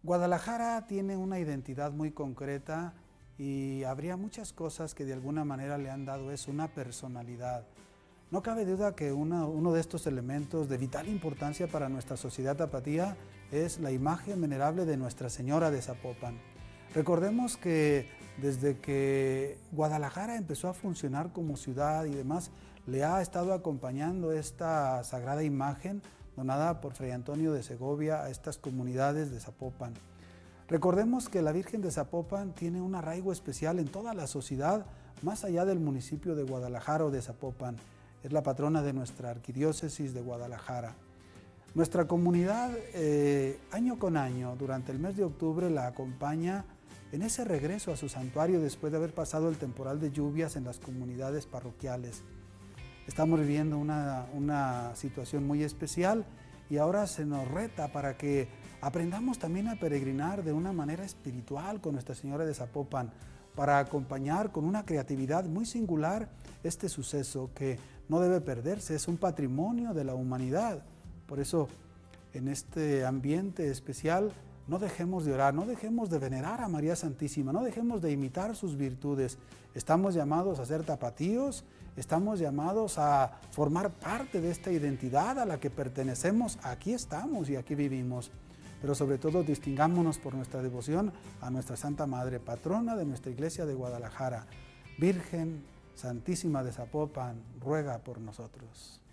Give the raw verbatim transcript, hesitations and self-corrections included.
Guadalajara tiene una identidad muy concreta y habría muchas cosas que de alguna manera le han dado eso, una personalidad. No cabe duda que una, uno de estos elementos de vital importancia para nuestra sociedad tapatía es la imagen venerable de Nuestra Señora de Zapopan. Recordemos que desde que Guadalajara empezó a funcionar como ciudad y demás, le ha estado acompañando esta sagrada imagen donada por Fray Antonio de Segovia a estas comunidades de Zapopan. Recordemos que la Virgen de Zapopan tiene un arraigo especial en toda la sociedad, más allá del municipio de Guadalajara o de Zapopan. Es la patrona de nuestra arquidiócesis de Guadalajara. Nuestra comunidad, eh, año con año, durante el mes de octubre, la acompaña en ese regreso a su santuario después de haber pasado el temporal de lluvias en las comunidades parroquiales. Estamos viviendo una, una situación muy especial y ahora se nos reta para que aprendamos también a peregrinar de una manera espiritual con Nuestra Señora de Zapopan, para acompañar con una creatividad muy singular este suceso que no debe perderse, es un patrimonio de la humanidad. Por eso, en este ambiente especial, no dejemos de orar, no dejemos de venerar a María Santísima, no dejemos de imitar sus virtudes. Estamos llamados a ser tapatíos, estamos llamados a formar parte de esta identidad a la que pertenecemos. Aquí estamos y aquí vivimos. Pero sobre todo distingámonos por nuestra devoción a nuestra Santa Madre, patrona de nuestra Iglesia de Guadalajara. Virgen Santísima de Zapopan, ruega por nosotros.